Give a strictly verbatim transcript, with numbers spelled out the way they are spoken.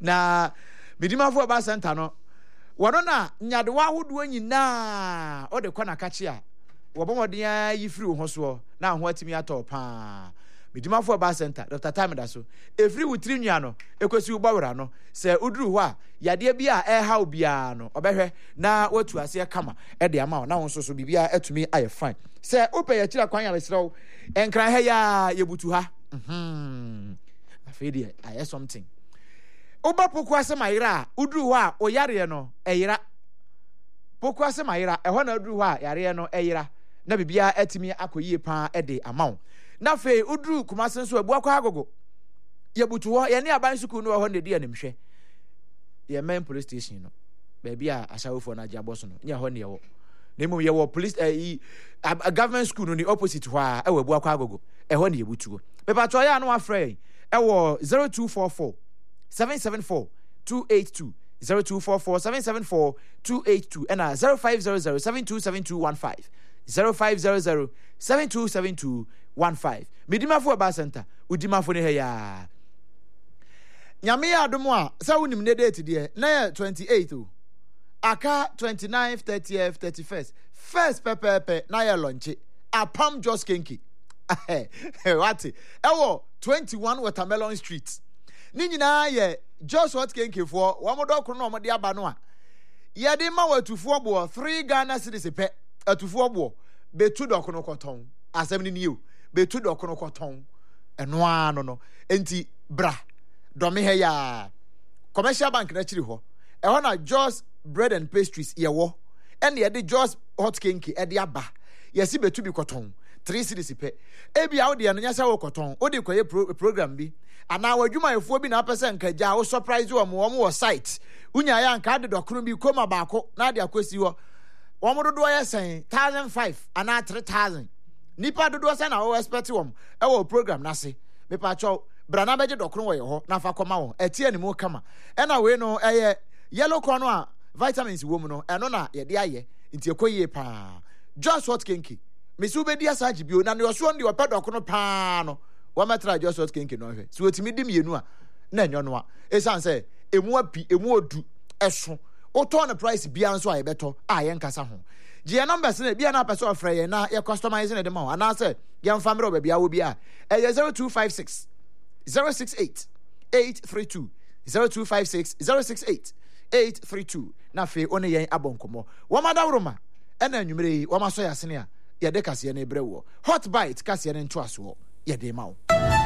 na medimafo ba center no wono na nyadewa ahodo nyina o de kwana kache a wobomodea yifiri wo hoso na ho atimi atọ pa medimafo ba center Doctor Tamida so efiri wutiri nua no ekosi ubawura no se uduru ho a yade bia e ha obia no obehwe na watu ase kama e de ama na wonso so bibia atumi aye fine se ope ya kira kwan ya besrew enkran ha ya yebutu ha mhm afedi aye something oba poku ase mayira uduru ho a oyare no eyira poku ase mayira e ho na uduru ho a yare no eyira na bibia atimi akoyie pa e de ama na fe uduru kumasen so abu akwa agogo yebutu ho ye ne aban suku no ho ne de animhwe ye main police station no baby a asawofo na jabos no nya ho ne ye wo na mu ye wo police eh, a government school no the opposite ho a e wo abu akwa agogo e ho ne yebutu ho pepa to ya no afre e wo zero two four four seven seven four two eight two zero two four four seven seven four two eight two and a zero five zero zero seven two seven two one five zero five zero zero seven two seven two one five medimafo ba center udimafo ne he ya nyame ya adomo a sa wonim ne date de na twenty-eighth o aka twenty-ninth thirtieth thirty-first first pepepe na ya launch apam just kenki what ewo twenty-one Watermelon Street ni nyina ye just what kenki for wamodokro no omode aba no a ye de ma watufo bo three Ghana cedis pe atufo bo betu dokono koton asem ni niu betu dokono koton eno ano no enti bra domi he ya commercial bank na chiri ho e ho na Just Bread and Pastries ye wo ene ye de Just Hot Cake e de aba ye si betu bi koton three cedis pe e bia wo de no nya sa wo koton wo de koye pro, program bi ana wadwuma efo bi na apese nkaja wo surprise wo mo wo site unya ya nka de dokono bi koma baako na de akosi ho wo mo dodo ye sen one thousand five ana three thousand nipa dodo se na wo expect wo e wo program na se me pa cho brana beje dokro wo ye ho na fa koma wo etie ni mu kama e na we no eye yellow corn a vitamins wo mu no eno na ye de aye nti ekoyie pa Just Hot Cake me su be dia saji bio na ne oso ndi opa dokro pa no wo metra Just Hot Cake no hwe so otimi di mienu a na enyo no a esan se emu api emu odu eso oto na price bia nso a ye beto a ye nkasa ho G numbers na bia na person ofre ye na ye customize na de ma ana se ye mfa mre obia wo bia e zero two five six zero six eight eight three two zero two five six zero six eight eight three two na fe one yen abonkomo wo madawroma ena anwumre wo maso ya sene a ye de kase ne brewo hot bite kase ne ntoaso ye de ma wo